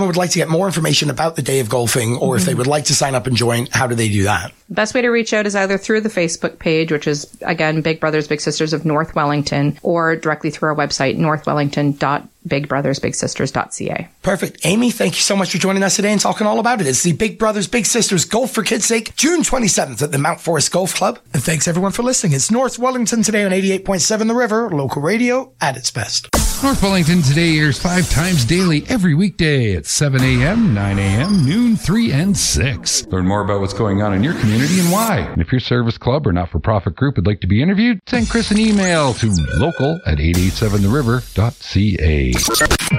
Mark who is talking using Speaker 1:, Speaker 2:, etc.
Speaker 1: would like to get more information about the Day of Golfing, or if they would like to sign up and join, how do they do that?
Speaker 2: Best way to reach out is either through the Facebook page, which is, again, Big Brothers Big Sisters of North Wellington, or directly through our website, northwellington.bigbrothersbigsisters.ca.
Speaker 1: Perfect. Amy, thank you so much for joining us today and talking all about it. It's the Big Brothers Big Sisters Golf for Kids' Sake, June 27th at the Mount Forest Golf Club. And thanks everyone for listening. It's North Wellington Today on 88.7 The River, local radio at its best.
Speaker 3: North Wellington Today airs 5 times daily every weekday at 7 a.m., 9 a.m., noon, 3, and 6. Learn more about what's going on in your community and why. And if your service club or not-for-profit group would like to be interviewed, send Chris an email to local@887theriver.ca.